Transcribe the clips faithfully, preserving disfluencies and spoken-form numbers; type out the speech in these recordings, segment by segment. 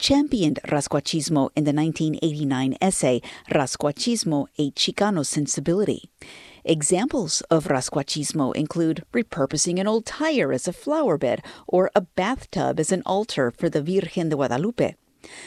championed Rascuachismo in the nineteen eighty-nine essay Rascuachismo, a Chicano Sensibility. Examples of Rascuachismo include repurposing an old tire as a flower bed or a bathtub as an altar for the Virgen de Guadalupe.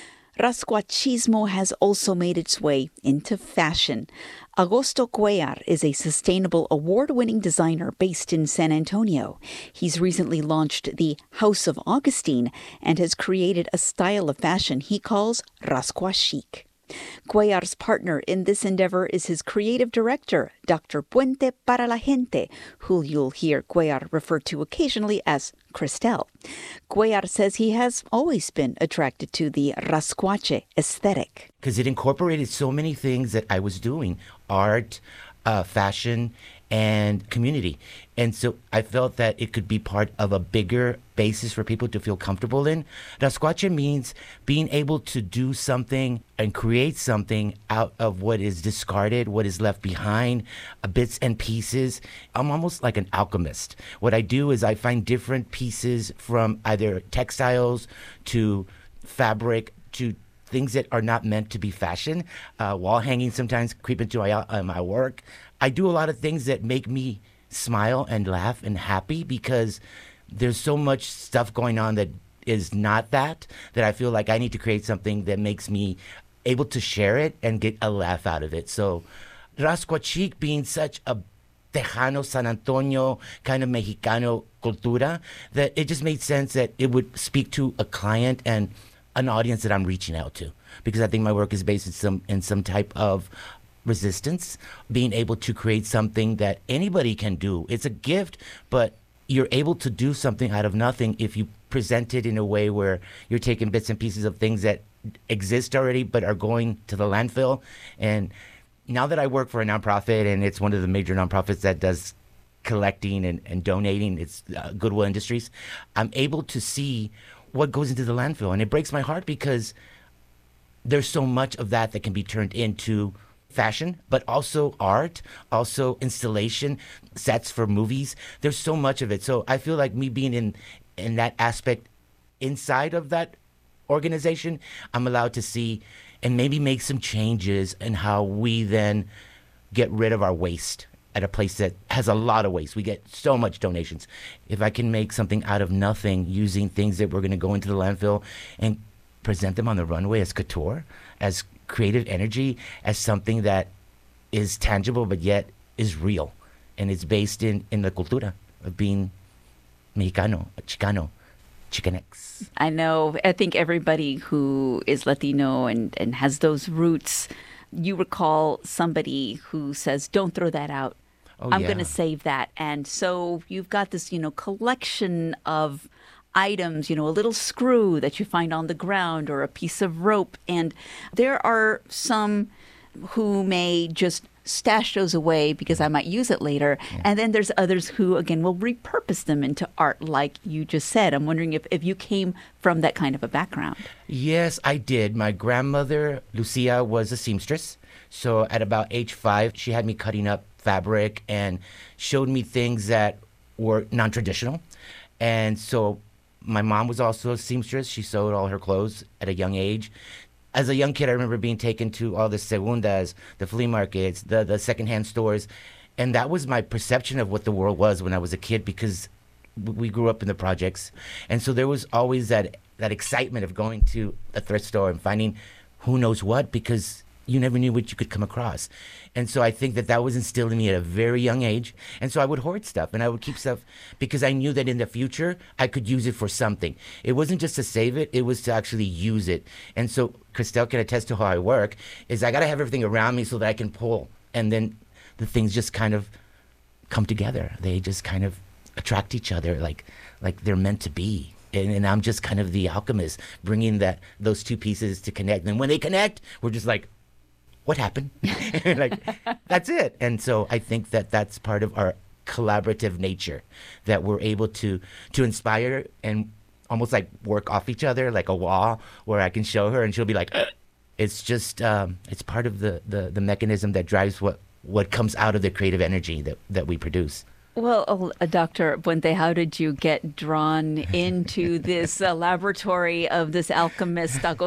Rascuachismo has also made its way into fashion. Agosto Cuellar is a sustainable award-winning designer based in San Antonio. He's recently launched the House of Augustine and has created a style of fashion he calls Rascuachic. Cuellar's partner in this endeavor is his creative director, Doctor Puente para la Gente, who you'll hear Cuellar refer to occasionally as Cristel. Cuellar says he has always been attracted to the rascuache aesthetic. Because it incorporated so many things that I was doing, art, uh, fashion, and community. And so I felt that it could be part of a bigger basis for people to feel comfortable in. Rascuache means being able to do something and create something out of what is discarded, what is left behind, uh, bits and pieces. I'm almost like an alchemist. What I do is I find different pieces from either textiles to fabric to things that are not meant to be fashion. Uh, wall hanging sometimes creep into my, uh, my work. I do a lot of things that make me smile and laugh and happy because there's so much stuff going on that is not that, that I feel like I need to create something that makes me able to share it and get a laugh out of it. So Rascuachic being such a Tejano, San Antonio, kind of Mexicano cultura, that it just made sense that it would speak to a client and an audience that I'm reaching out to, because I think my work is based in some in some type of resistance, being able to create something that anybody can do. It's a gift, but you're able to do something out of nothing if you present it in a way where you're taking bits and pieces of things that exist already but are going to the landfill. And now that I work for a nonprofit, and it's one of the major nonprofits that does collecting and, and donating, it's uh, Goodwill Industries, I'm able to see what goes into the landfill. And it breaks my heart because there's so much of that that can be turned into fashion, but also art, also installation, sets for movies. There's so much of it. So I feel like me being in, in that aspect inside of that organization, I'm allowed to see and maybe make some changes in how we then get rid of our waste at a place that has a lot of waste. We get so much donations. If I can make something out of nothing using things that we're going to go into the landfill and present them on the runway as couture, as creative energy, as something that is tangible but yet is real, and it's based in, in the cultura of being Mexicano, Chicano, Chicanx. I know. I think everybody who is Latino and, and has those roots, you recall somebody who says, don't throw that out. Oh, I'm yeah. going to save that. And so you've got this, you know, collection of items, you know, a little screw that you find on the ground or a piece of rope. And there are some who may just stash those away because I might use it later. Yeah. And then there's others who, again, will repurpose them into art, like you just said. I'm wondering if, if you came from that kind of a background. Yes, I did. My grandmother, Lucia, was a seamstress. So at about age five, she had me cutting up fabric and showed me things that were non-traditional. And so my mom was also a seamstress. She sewed all her clothes at a young age. As a young kid, I remember being taken to all the segundas, the flea markets, the, the secondhand stores. And that was my perception of what the world was when I was a kid, because we grew up in the projects. And so there was always that, that excitement of going to a thrift store and finding who knows what, because you never knew what you could come across. And so I think that that was instilled in me at a very young age. And so I would hoard stuff and I would keep stuff because I knew that in the future I could use it for something. It wasn't just to save it, it was to actually use it. And so Cristel can attest to how I work, is I got to have everything around me so that I can pull. And then the things just kind of come together. They just kind of attract each other like like they're meant to be. And, and I'm just kind of the alchemist, bringing that those two pieces to connect. And when they connect, we're just like, what happened? Like, that's it. And so I think that that's part of our collaborative nature, that we're able to to inspire and almost like work off each other, like a wall where I can show her and she'll be like, ugh. It's just, um, it's part of the, the, the mechanism that drives what, what comes out of the creative energy that, that we produce. Well, uh, Doctor Puente, how did you get drawn into this uh, laboratory of this alchemist,